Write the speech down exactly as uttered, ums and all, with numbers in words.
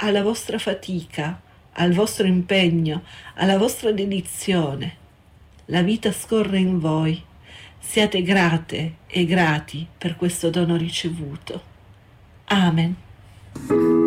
alla vostra fatica, al vostro impegno, alla vostra dedizione. La vita scorre in voi. Siate grate e grati per questo dono ricevuto. Amen.